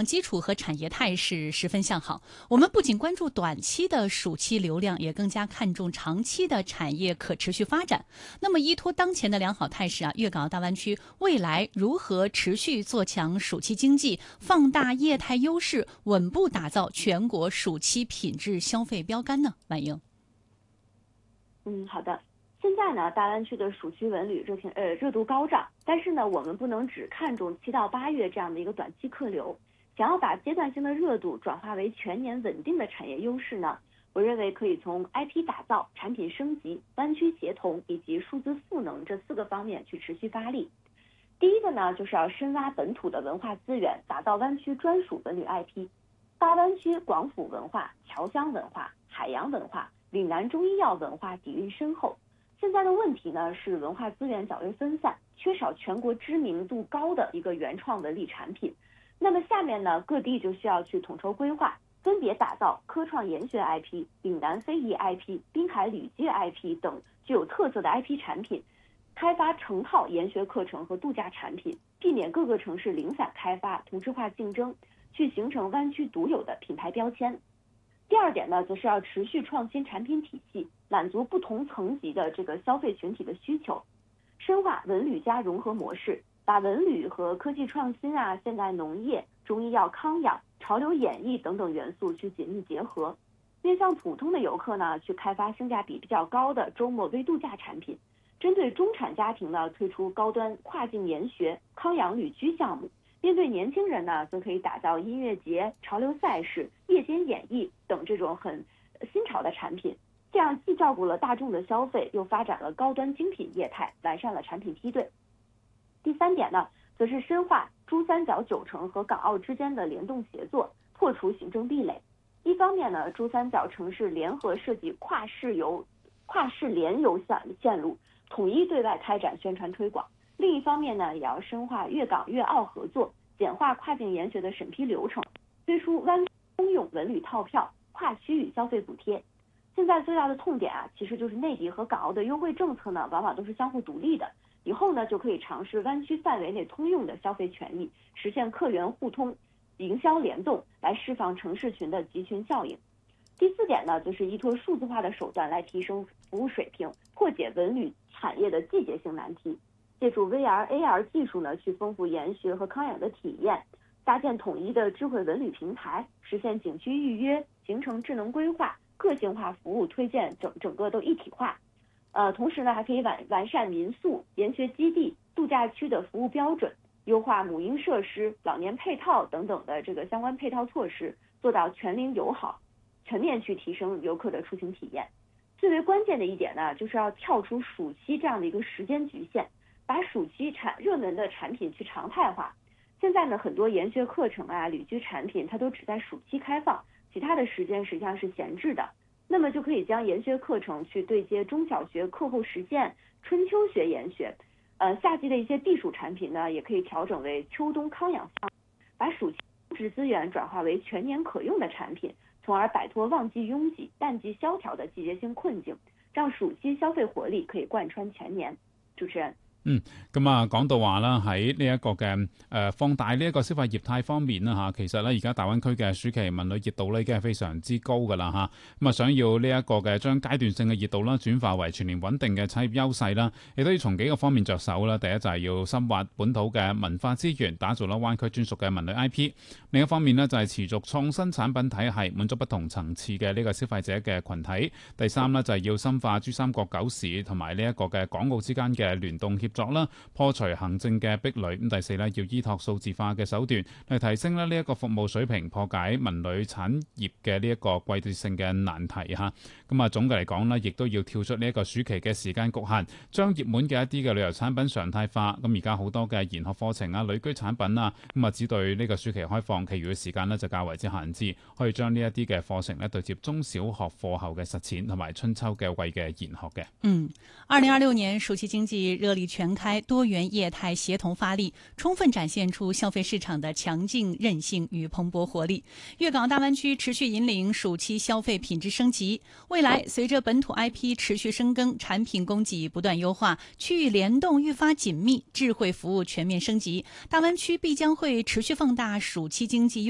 场基础和产业态势十分向好。我们不仅关注短期的暑期流量，也更加看重长期的产业可持续发展。那么依托当前的良好态势粤港澳大湾区未来如何持续做强暑期经济，放大业态优势，稳步打造全国暑期品质消费标杆呢？婉莹。 好的。现在呢，大湾区的暑期文旅热度高涨，但是呢，我们不能只看重7到8月这样的一个短期客流，想要把阶段性的热度转化为全年稳定的产业优势呢，我认为可以从 IP 打造、产品升级、湾区协同以及数字赋能这4个方面去持续发力。第一个呢，就是要深挖本土的文化资源，打造湾区专属文旅 IP。大湾区广府文化、侨乡文化、海洋文化、岭南中医药文化底蕴深厚。现在的问题呢是文化资源较为分散，缺少全国知名度高的一个原创文旅产品。那么下面呢，各地就需要去统筹规划，分别打造科创研学 IP、岭南非遗 IP、滨海旅街 IP 等具有特色的 IP 产品，开发成套研学课程和度假产品，避免各个城市零散开发、同质化竞争，去形成湾区独有的品牌标签。第二点呢，则是要持续创新产品体系，满足不同层级的这个消费群体的需求，深化文旅加融合模式，把文旅和科技创新现代农业、中医药康养、潮流演艺等等元素去紧密结合。面向普通的游客呢，去开发性价比比较高的周末微度假产品，针对中产家庭呢，推出高端跨境研学、康养旅居项目。面对年轻人呢，则可以打造音乐节、潮流赛事、夜间演艺等这种很新潮的产品，这样既照顾了大众的消费，又发展了高端精品业态，完善了产品梯队。第三点呢，则是深化珠三角9城和港澳之间的联动协作，破除行政壁垒。一方面呢，珠三角城市联合设计跨市联游线路，统一对外开展宣传推广。另一方面呢，也要深化粤港粤澳合作，简化跨境研学的审批流程，推出湾通用文旅套票、跨区域消费补贴。现在最大的痛点其实就是内地和港澳的优惠政策呢，往往都是相互独立的。以后呢，就可以尝试湾区范围内通用的消费权益，实现客源互通、营销联动，来释放城市群的集群效应。第4点呢，就是依托数字化的手段来提升服务水平，破解文旅产业的季节性难题。借助 VR、AR 技术呢，去丰富研学和康养的体验，搭建统一的智慧文旅平台，实现景区预约、行程智能规划、个性化服务推荐整个都一体化。同时呢，还可以完善民宿、研学基地、度假区的服务标准，优化母婴设施、老年配套等等的这个相关配套措施，做到全龄友好，全面去提升游客的出行体验。最为关键的一点呢，就是要跳出暑期这样的一个时间局限，把暑期热门的产品去常态化。现在呢，很多研学课程旅居产品它都只在暑期开放，其他的时间实际上是闲置的。那么就可以将研学课程去对接中小学课后实践、春秋学研学，夏季的一些避暑产品呢，也可以调整为秋冬康养项目，把暑期物质资源转化为全年可用的产品，从而摆脱旺季拥挤、淡季萧条的季节性困境，讓暑期消費活力可以貫穿全年。主持人。 咁啊，講到話啦，喺呢一個嘅放大呢一個消費業態方面啦嚇，其實咧而家大灣區嘅暑期文旅熱度咧已經係非常之高㗎啦嚇。咁啊，想要呢一個嘅將階段性嘅熱度啦轉化為全年穩定嘅產業優勢啦，亦都要從幾個方面着手啦。第一就係要深挖本土嘅文化資源，打造啦灣區專屬嘅文旅 IP。另一方面呢，就係持續創新產品體系，滿足不同層次嘅呢個消費者嘅群體。第三呢，就係要深化珠三角9市同埋呢一個嘅港澳之間嘅聯動協作啦，破除行政嘅壁壘。咁第四咧，要依託數字化嘅手段嚟提升呢一個服務水平，破解文旅產業嘅呢一個季節性嘅難題嚇。咁啊，總嘅嚟講呢，亦都要跳出呢一個暑期嘅時間局限，將熱門嘅一啲嘅旅遊產品常態化。咁而家好多嘅研學課程旅居產品咁啊只對呢個暑期開放，其餘嘅時間呢就較為之限制，可以將呢一啲嘅課程呢對接中小學課後嘅實踐同埋春秋嘅季嘅研學嘅。 2026年暑期經濟熱力全開，多元業態協同發力，充分展現出消費市場的強勁韌性與蓬勃活力。粵港大灣區持續引領暑期消費品質升級，未來隨着本土 IP 持續深耕，產品供給不斷優化，區域聯動愈發緊密，智慧服務全面升級，大灣區必將會持續放大暑期經濟優